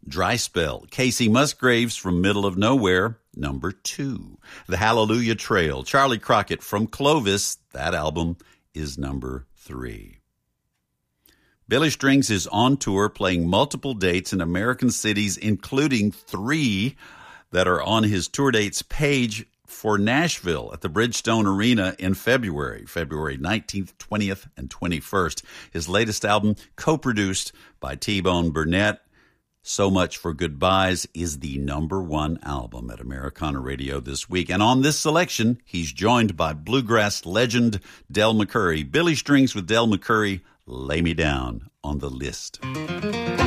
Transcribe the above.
Dry Spell, Casey Musgraves from Middle of Nowhere, number 2. The Hallelujah Trail, Charlie Crockett from Clovis, that album is number 3. Billy Strings is on tour playing multiple dates in American cities, including 3 that are on his tour dates page for Nashville at the Bridgestone Arena in February 19th, 20th, and 21st. His latest album, co-produced by T-Bone Burnett, So Much for Goodbyes, is the number 1 album at Americana Radio this week. And on this selection, he's joined by bluegrass legend Del McCoury. Billy Strings with Del McCoury, Lay Me Down on the List.